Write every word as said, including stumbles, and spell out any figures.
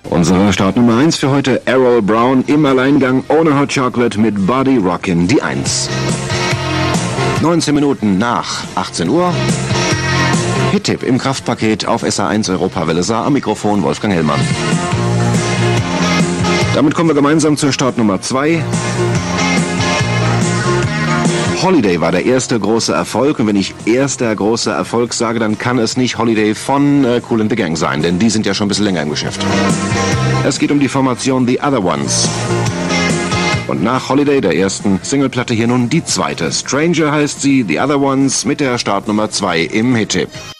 Unsere Startnummer eins für heute, Errol Brown im Alleingang ohne Hot Chocolate mit Body Rockin', die eins. neunzehn Minuten nach achtzehn Uhr. Hit-Tipp im Kraftpaket auf S A eins Europawelle Saar, am Mikrofon Wolfgang Hellmann. Damit kommen wir gemeinsam zur Startnummer zwei. Holiday war der erste große Erfolg, und wenn ich erster großer Erfolg sage, dann kann es nicht Holiday von äh, Kool and the Gang sein, denn die sind ja schon ein bisschen länger im Geschäft. Es geht um die Formation The Other Ones. Und nach Holiday, der ersten Singleplatte, hier nun die zweite. Stranger heißt sie, The Other Ones mit der Startnummer zwei im Hit-Tipp.